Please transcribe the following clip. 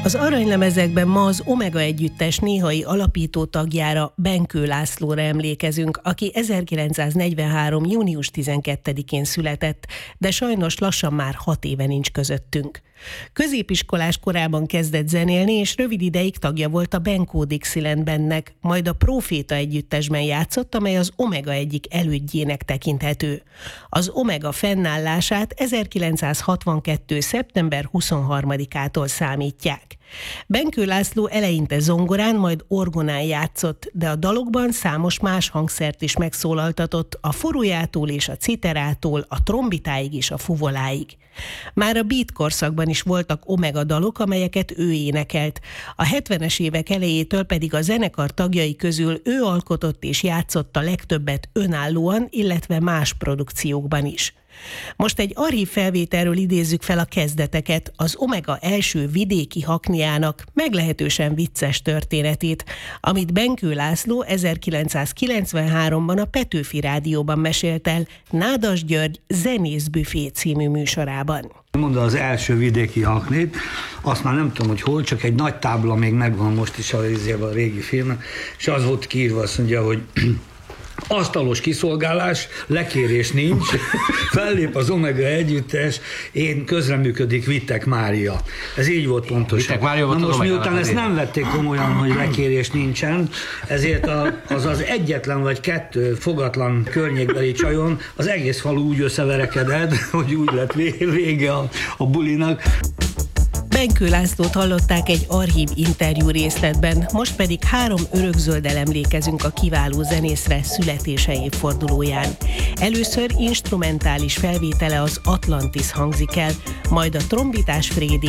Az aranylemezekben ma az Omega együttes néhai alapító tagjára, Benkő Lászlóra emlékezünk, aki 1943. június 12-én született, de sajnos lassan már 6 éve nincs közöttünk. Középiskolás korában kezdett zenélni, és rövid ideig tagja volt a Benkó Dixieland Bandnek, majd a Próféta együttesben játszott, amely az Omega egyik elődjének tekinthető. Az Omega fennállását 1962. szeptember 23-ától számítják. Benkő László eleinte zongorán, majd orgonán játszott, de a dalokban számos más hangszert is megszólaltatott, a forujától és a citerától, a trombitáig és a fuvoláig. Már a beat korszakban is voltak Omega dalok, amelyeket ő énekelt. A 70-es évek elejétől pedig a zenekar tagjai közül ő alkotott és játszott a legtöbbet önállóan, illetve más produkciókban is. Most egy archív felvételről idézzük fel a kezdeteket, az Omega első vidéki hakniának meglehetősen vicces történetét, amit Benkő László 1993-ban a Petőfi Rádióban mesélt el Nádas György Zenészbüfé című műsorában. Mondta az első vidéki haknét, azt már nem tudom, hogy hol, csak egy nagy tábla még megvan most is a régi filmen, és az volt kiírva, azt mondja, hogy asztalos kiszolgálás, lekérés nincs, fellép az Omega együttes, én közreműködik Vittek Mária. Ez így volt pontosan. Vittek Mária volt. Na most miután ezt nem vették komolyan, hogy lekérés nincsen, ezért az egyetlen vagy 2 fogatlan környékbeli csajon az egész falu úgy összeverekedett, hogy úgy lett vége a bulinak. Benkő Lászlót hallották egy archív interjú részletben, most pedig 3 örökzölddel emlékezünk a kiváló zenészre születése évfordulóján. Először instrumentális felvétele az Atlantis hangzik el, majd a trombitás Frédi